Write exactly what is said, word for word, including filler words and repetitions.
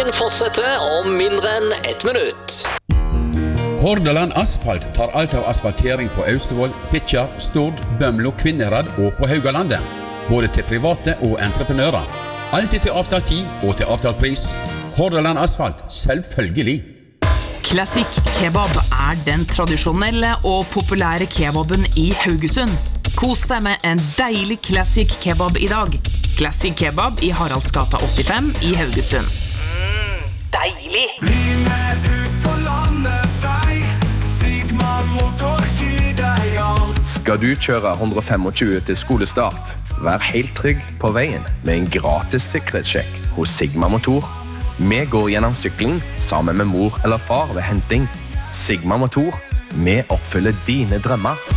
Trafikken fortsetter om mindre enn ett minutt. Hordaland Asfalt tar alt av asfaltering på Austevoll, Fitjar, Stord, Bømlo, Kvinnherad og på Haugalandet. Både til private og entreprenører. Alltid til avtalt tid og til avtalt pris. Hordaland Asfalt, selvfølgelig. Classic Kebab er den tradisjonelle og populære kebaben i Haugesund. Kos deg med en deilig Classic Kebab i dag. Classic Kebab i Haraldsgata åttifem i Haugesund. Mm, deilig! Bli med ut på landet vei, Sigma Motor gir deg alt. Skal du kjøre one twenty-five til skolestart? Vær helt trygg på veien med en gratis sikkerhetssjekk hos Sigma Motor. Vi går gjennom sykling sammen med mor eller far ved henting. Sigma Motor, vi oppfyller dine drømmer.